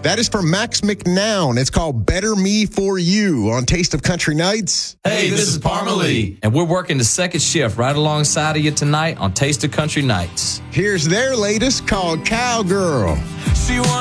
That is from Max McNown. It's called Better Me For You on Taste of Country Nights. Hey, this is Parmalee, and we're working the second shift right alongside of you tonight on Taste of Country Nights. Here's their latest called Cowgirl. She